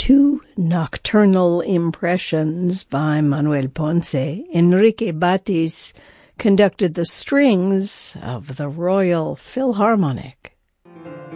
two nocturnal impressions by Manuel Ponce, Enrique Batis conducted the strings of the Royal Philharmonic.